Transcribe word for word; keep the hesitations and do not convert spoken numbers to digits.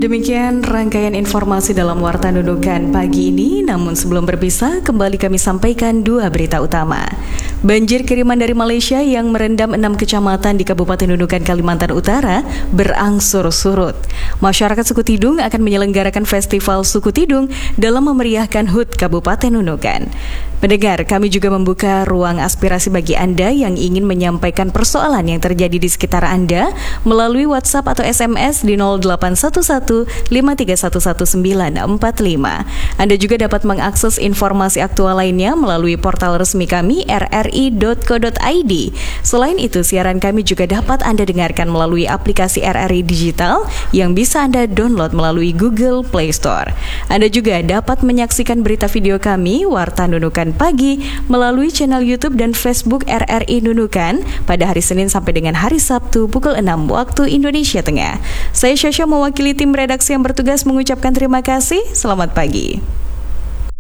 Demikian rangkaian informasi dalam Warta Nunukan pagi ini. Namun sebelum berpisah, kembali kami sampaikan dua berita utama. Banjir kiriman dari Malaysia yang merendam enam kecamatan di Kabupaten Nunukan, Kalimantan Utara berangsur surut. Masyarakat Suku Tidung akan menyelenggarakan Festival Suku Tidung dalam memeriahkan H U T Kabupaten Nunukan. Pendengar, kami juga membuka ruang aspirasi bagi Anda yang ingin menyampaikan persoalan yang terjadi di sekitar Anda melalui WhatsApp atau S M S di nol delapan satu satu lima tiga satu satu sembilan empat lima. Anda juga dapat mengakses informasi aktual lainnya melalui portal resmi kami r r i dot co dot i d. Selain itu, siaran kami juga dapat Anda dengarkan melalui aplikasi R R I Digital yang bisa Anda download melalui Google Play Store. Anda juga dapat menyaksikan berita video kami Warta Nunukan Pagi melalui channel YouTube dan Facebook R R I Nunukan pada hari Senin sampai dengan hari Sabtu pukul enam waktu Indonesia Tengah. Saya Syasha mewakili tim redaksi yang bertugas mengucapkan terima kasih. Selamat pagi.